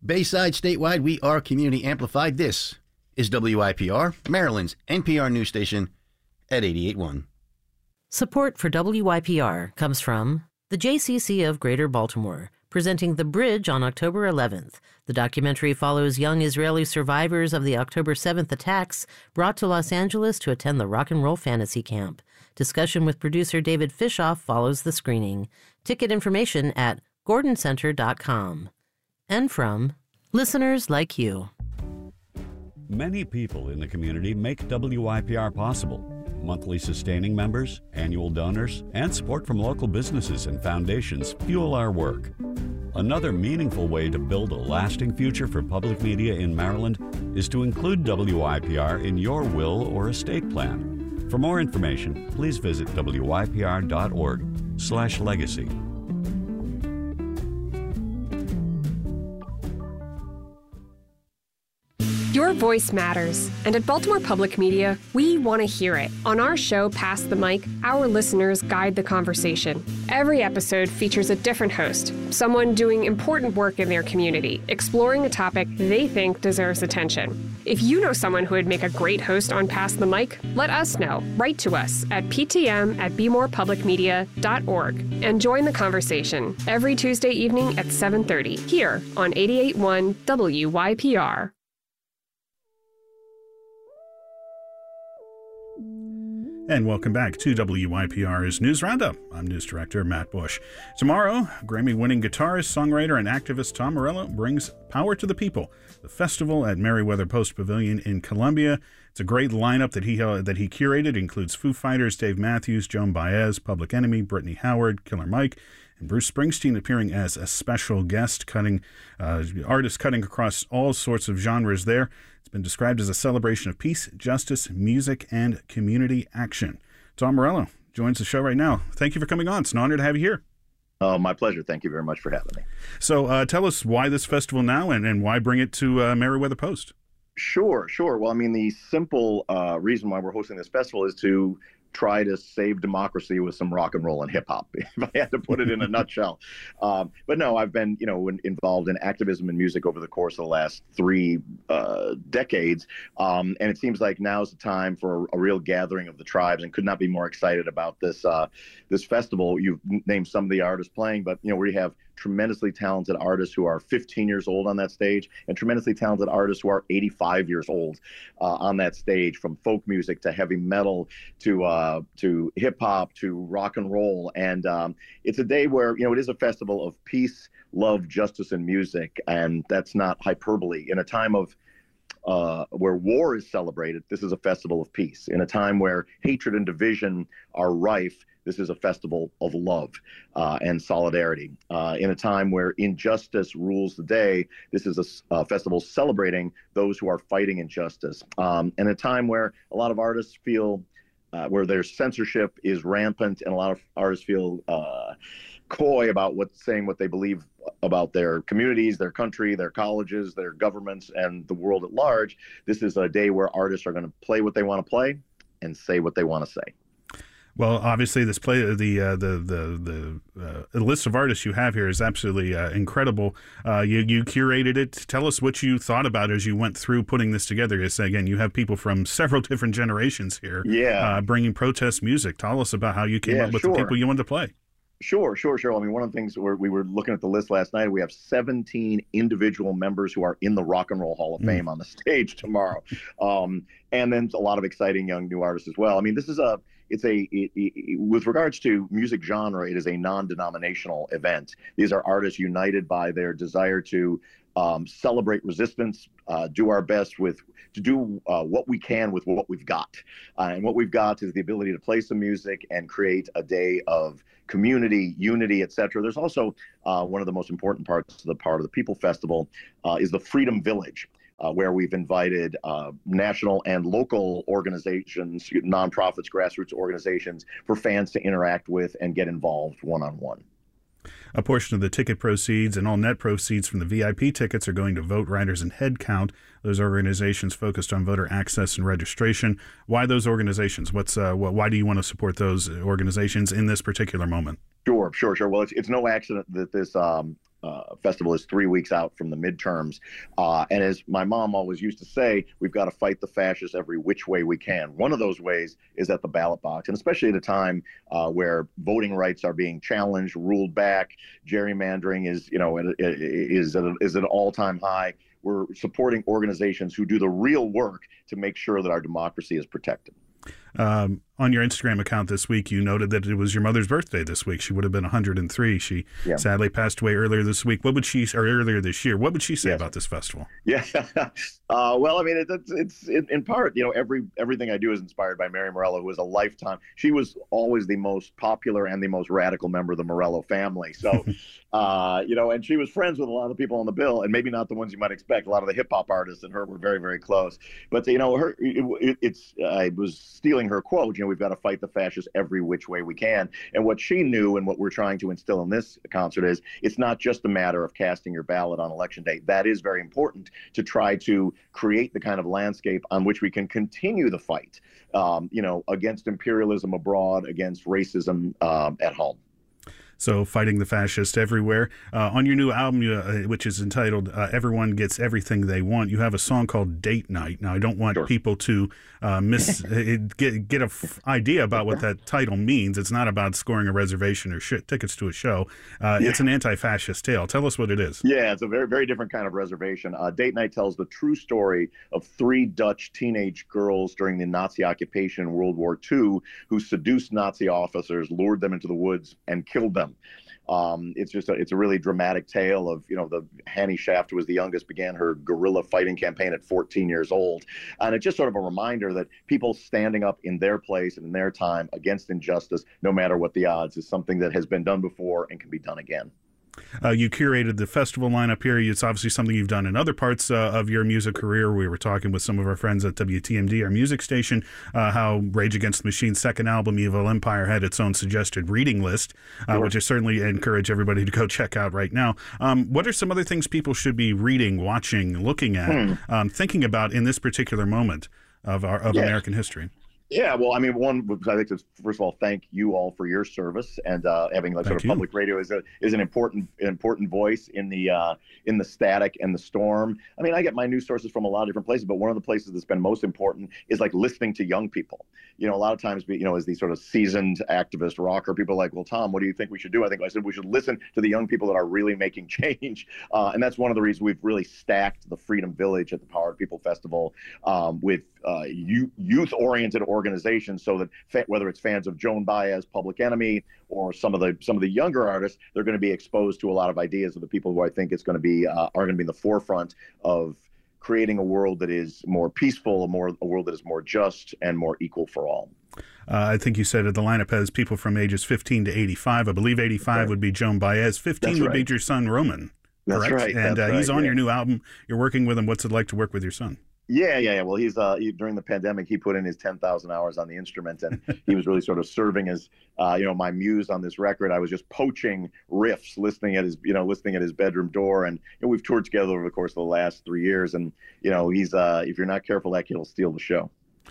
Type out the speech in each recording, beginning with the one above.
Bayside, statewide, we are community amplified. This is WIPR, Maryland's NPR news station at 88.1. Support for WIPR comes from the JCC of Greater Baltimore, presenting The Bridge on October 11th. The documentary follows young Israeli survivors of the October 7th attacks brought to Los Angeles to attend the Rock and Roll Fantasy Camp. Discussion with producer David Fishoff follows the screening. Ticket information at gordoncenter.com. And from listeners like you. Many people in the community make WIPR possible. Monthly sustaining members, annual donors, and support from local businesses and foundations fuel our work. Another meaningful way to build a lasting future for public media in Maryland is to include WIPR in your will or estate plan. For more information, please visit wipr.org/legacy. Your voice matters, and at Baltimore Public Media, we want to hear it. On our show, Pass the Mic, our listeners guide the conversation. Every episode features a different host, someone doing important work in their community, exploring a topic they think deserves attention. If you know someone who would make a great host on Pass the Mic, let us know. Write to us at ptm@bemorepublicmedia.org and join the conversation every Tuesday evening at 7:30 here on 88.1 WIPR. And welcome back to WIPR's News Roundup. I'm News Director Matt Bush. Tomorrow, Grammy-winning guitarist, songwriter, and activist Tom Morello brings Power to the People, the festival at Merriweather Post Pavilion in Columbia. It's a great lineup that he curated. It includes Foo Fighters, Dave Matthews, Joan Baez, Public Enemy, Brittany Howard, Killer Mike, and Bruce Springsteen appearing as a special guest, artists cutting across all sorts of genres there. It's been described as a celebration of peace, justice, music, and community action. Tom Morello joins the show right now. Thank you for coming on. It's an honor to have you here. My pleasure. Thank you very much for having me. So tell us why this festival now and why bring it to Merriweather Post? Sure. Well, I mean, the simple reason why we're hosting this festival is to try to save democracy with some rock and roll and hip hop, if I had to put it in a nutshell. But no, I've been, involved in activism and music over the course of the last 3 decades. And it seems like now's the time for a real gathering of the tribes, and could not be more excited about this festival. You've named some of the artists playing, but, we have tremendously talented artists who are 15 years old on that stage, and tremendously talented artists who are 85 years old on that stage, from folk music to heavy metal to hip hop to rock and roll. And it's a day where, it is a festival of peace, love, justice, and music. And that's not hyperbole. In a time of where war is celebrated, this is a festival of peace. In a time where hatred and division are rife, this is a festival of love and solidarity. In a time where injustice rules the day, this is a festival celebrating those who are fighting injustice. And a time where a lot of artists feel where their censorship is rampant, and a lot of artists feel coy about saying what they believe about their communities, their country, their colleges, their governments, and the world at large. This is a day where artists are going to play what they want to play and say what they want to say. Well, obviously, this the list of artists you have here is absolutely incredible. You curated it. Tell us what you thought about as you went through putting this together. Because, again, you have people from several different generations here, bringing protest music. Tell us about how you came up with the people you wanted to play. Sure. I mean, one of the things we were looking at the list last night, we have 17 individual members who are in the Rock and Roll Hall of Fame on the stage tomorrow. And then a lot of exciting young new artists as well. I mean, this is with regards to music genre, it is a non-denominational event. These are artists united by their desire to celebrate resistance, do our best to do what we can with what we've got. And what we've got is the ability to play some music and create a day of community, unity, etc. There's also one of the most important parts of the People Festival is the Freedom Village, where we've invited national and local organizations, nonprofits, grassroots organizations, for fans to interact with and get involved one-on-one. A portion of the ticket proceeds and all net proceeds from the VIP tickets are going to Vote Riders and Head Count. Those organizations focused on voter access and registration. Why those organizations? Why do you want to support those organizations in this particular moment? Sure. Well, it's no accident that this festival is 3 weeks out from the midterms. And as my mom always used to say, we've got to fight the fascists every which way we can. One of those ways is at the ballot box, and especially at a time where voting rights are being challenged, ruled back, gerrymandering is at an all-time high. We're supporting organizations who do the real work to make sure that our democracy is protected. On your Instagram account this week, you noted that it was your mother's birthday this week. She would have been 103. She sadly passed away earlier this week. Earlier this year? What would she say about this festival? Yeah. Well, I mean, it's in part, everything I do is inspired by Mary Morello, who was a lifetime. She was always the most popular and the most radical member of the Morello family. So, and she was friends with a lot of the people on the bill, and maybe not the ones you might expect. A lot of the hip hop artists and her were very, very close. But I was stealing her quote. We've got to fight the fascists every which way we can. And what she knew and what we're trying to instill in this concert is it's not just a matter of casting your ballot on election day. That is very important to try to create the kind of landscape on which we can continue the fight, against imperialism abroad, against racism at home. So fighting the fascists everywhere. On your new album, which is entitled Everyone Gets Everything They Want, you have a song called Date Night. Now, I don't want people to get an idea about what that title means. It's not about scoring a reservation or tickets to a show. It's an anti-fascist tale. Tell us what it is. Yeah, it's a very, very different kind of reservation. Date Night tells the true story of 3 Dutch teenage girls during the Nazi occupation in World War II who seduced Nazi officers, lured them into the woods, and killed them. It's a really dramatic tale of, the Hannie Schaft, who was the youngest, began her guerrilla fighting campaign at 14 years old. And it's just sort of a reminder that people standing up in their place and in their time against injustice, no matter what the odds, is something that has been done before and can be done again. You curated the festival lineup here. It's obviously something you've done in other parts of your music career. We were talking with some of our friends at WTMD, our music station, how Rage Against the Machine's second album, Evil Empire, had its own suggested reading list, which I certainly encourage everybody to go check out right now. What are some other things people should be reading, watching, looking at, thinking about in this particular moment of American history? Yeah, well, I mean, I think to first of all thank you all for your service, and having public radio is an important voice in the static and the storm. I mean, I get my news sources from a lot of different places, but one of the places that's been most important is listening to young people. A lot of times, as these sort of seasoned activist rocker, people are like, well, Tom, what do you think we should do? I said we should listen to the young people that are really making change, and that's one of the reasons we've really stacked the Freedom Village at the Power of People Festival with youth-oriented organizations, so that whether it's fans of Joan Baez, Public Enemy, or some of the younger artists, they're going to be exposed to a lot of ideas of the people who I think are going to be in the forefront of creating a world that is more peaceful, a world that is more just and more equal for all. I think you said the lineup has people from ages 15 to 85. I believe 85 would be Joan Baez. 15 would be your son Roman. That's correct? Right. And he's on your new album. You're working with him. What's it like to work with your son? Yeah. Well, he's during the pandemic, he put in his 10,000 hours on the instrument, and he was really sort of serving as my muse on this record. I was just poaching riffs, listening at his bedroom door, and we've toured together over the course of the last 3 years. And he's if you're not careful, that kid will steal the show.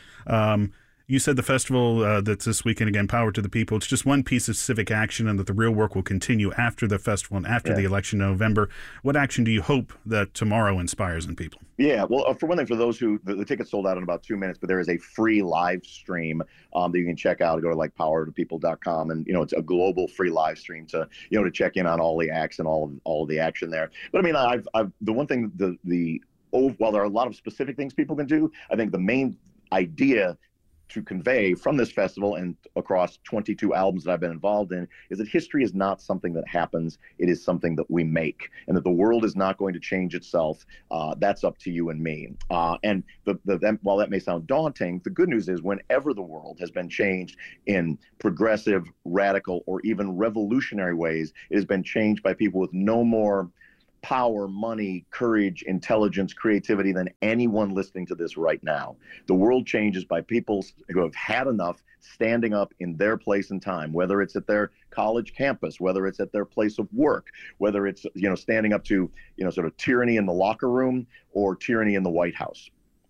You said the festival that's this weekend, again, Power to the People, it's just one piece of civic action, and that the real work will continue after the festival and after the election in November. What action do you hope that tomorrow inspires in people? Yeah, well, for one thing, for those who, the tickets sold out in about 2 minutes, but there is a free live stream that you can check out. Go to powertopeople.com, and it's a global free live stream to check in on all the acts and all of the action there. But I mean, I've the one thing while there are a lot of specific things people can do, I think the main idea to convey from this festival and across 22 albums that I've been involved in is that history is not something that happens. It is something that we make, and that the world is not going to change itself. That's up to you and me. And while that may sound daunting, the good news is whenever the world has been changed in progressive, radical, or even revolutionary ways, it has been changed by people with no more power, money, courage, intelligence, creativity than anyone listening to this right now. The world changes by people who have had enough standing up in their place and time, whether it's at their college campus, whether it's at their place of work, whether it's standing up to sort of tyranny in the locker room or tyranny in the White House.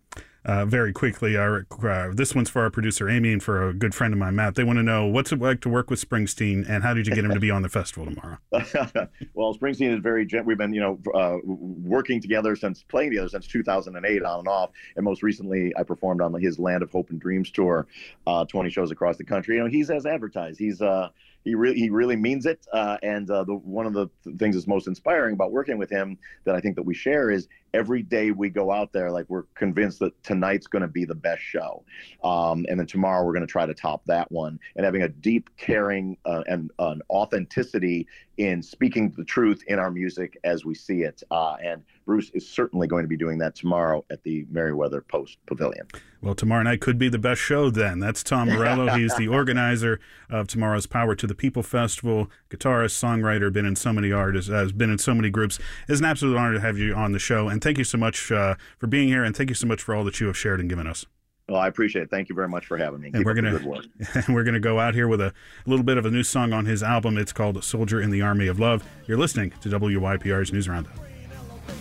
very quickly, this one's for our producer, Amy, and for a good friend of mine, Matt. They want to know, what's it like to work with Springsteen, and how did you get him to be on the festival tomorrow? Well, Springsteen is we've been, working together playing together since 2008 on and off. And most recently, I performed on his Land of Hope and Dreams tour, 20 shows across the country. He's as advertised. He really means it. And one of the things that's most inspiring about working with him that I think that we share is every day we go out there, like, we're convinced that tonight's going to be the best show. And then tomorrow we're going to try to top that one, and having a deep caring and an authenticity in speaking the truth in our music as we see it. And Bruce is certainly going to be doing that tomorrow at the Merriweather Post Pavilion. Well, tomorrow night could be the best show then. That's Tom Morello. He's the organizer of tomorrow's Power to the People Festival, guitarist, songwriter, been in so many artists, has been in so many groups. It's an absolute honor to have you on the show. And thank you so much for being here, and thank you so much for all that you have shared and given us. Well, I appreciate it. Thank you very much for having me. And we're gonna go out here with a little bit of a new song on his album. It's called "Soldier in the Army of Love." You're listening to WYPR's News Roundup.